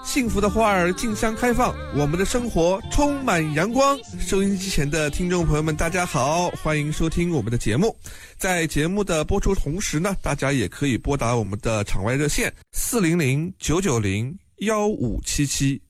幸福的花儿竞相开放，我们的生活充满阳光。收音机前的听众朋友们，大家好，欢迎收听我们的节目。在节目的播出同时呢，大家也可以拨打我们的场外热线400-990-1577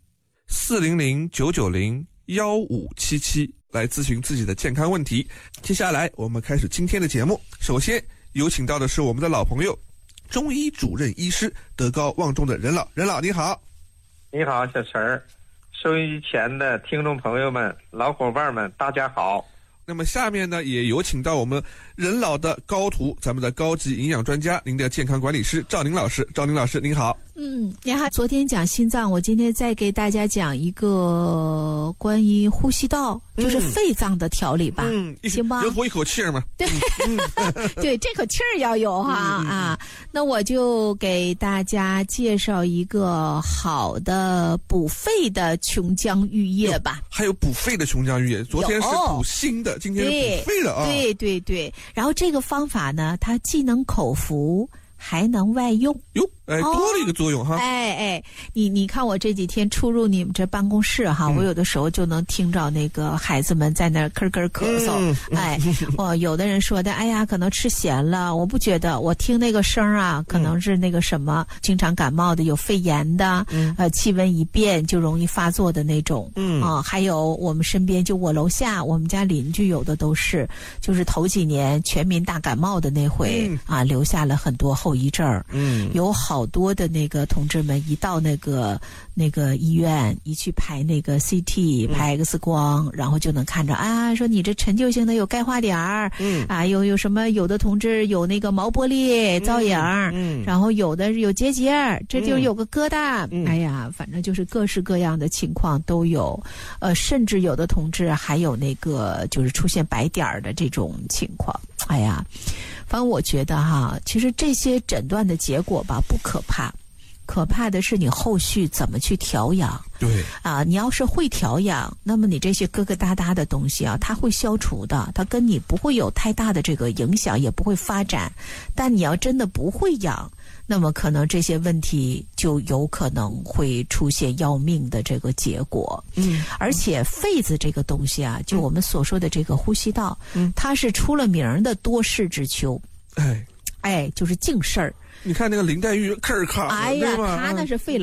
400-990-1577来咨询自己的健康问题。接下来我们开始今天的节目。首先有请到的是我们的老朋友，中医主任医师，德高望重的任老。任老你好。 你好，小陈儿，收音机前的听众朋友们、老伙伴们，大家好。 那么下面呢，也有请到我们任老的高徒，咱们的高级营养专家，您的健康管理师赵宁老师。赵宁老师您好。 你好。昨天讲心脏，我今天再给大家讲一个关于呼吸道，就是肺脏的调理吧。行吧？ 人活一口气儿嘛。 对，对，这口气儿要有哈那我就给大家介绍一个好的补肺的琼浆玉液吧。 还有补肺的琼浆玉液，昨天是补心的，今天是补肺的啊。 对。然后这个方法呢，它既能口服，还能外用。 多了一个作用哈。 你看我这几天出入你们这办公室哈，我有的时候就能听着那个孩子们在那儿咳嗽。有的人说的，哎呀，可能吃咸了，我不觉得，我听那个声啊，可能是那个什么，经常感冒的，有肺炎的，气温一变就容易发作的那种。还有我们身边，就我楼下，我们家邻居有的都是，就是头几年全民大感冒的那回留下了很多后遗症。有好多的那个同志们一到那个医院一去排那个 CT 排 X 光，然后就能看着说你这陈旧性的有钙化点儿，有什么，有的同志有那个毛玻璃造影，然后有的有结节，这就有个疙瘩，反正就是各式各样的情况都有，甚至有的同志还有那个就是出现白点儿的这种情况。反正我觉得其实这些诊断的结果吧不可怕，可怕的是你后续怎么去调养。 对你要是会调养，那么你这些疙疙瘩瘩的东西它会消除的，它跟你不会有太大的这个影响，也不会发展。但你要真的不会养，那么可能这些问题就有可能会出现要命的这个结果。而且肺子这个东西就我们所说的这个呼吸道，它是出了名的多事之秋。就是净事儿。 你看那个林黛玉，咔， 他那是肺